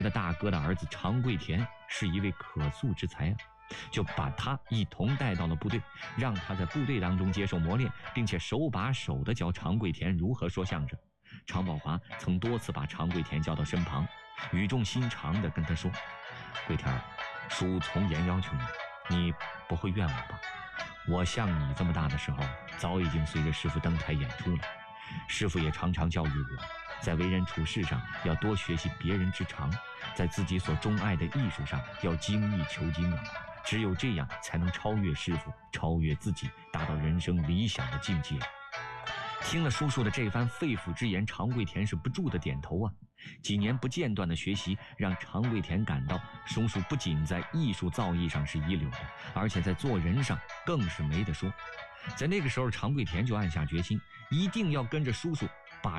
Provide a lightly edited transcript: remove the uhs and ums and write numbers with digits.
的大哥的儿子常贵田是一位可塑之才啊，就把他一同带到了部队，让他在部队当中接受磨练，并且手把手地教常贵田如何说相声。常宝华曾多次把常贵田叫到身旁，语重心长地跟他说：“贵田，叔从严要求你不会怨我吧？我像你这么大的时候，早已经随着师傅登台演出了。师傅也常常教育我，在为人处事上要多学习别人之长，在自己所钟爱的艺术上要精益求精啊！只有这样才能超越师傅，超越自己，达到人生理想的境界。”听了叔叔的这番肺腑之言，常贵田是不住的点头啊。几年不间断的学习，让常贵田感到叔叔不仅在艺术造诣上是一流的，而且在做人上更是没得说。在那个时候，常贵田就暗下决心，一定要跟着叔叔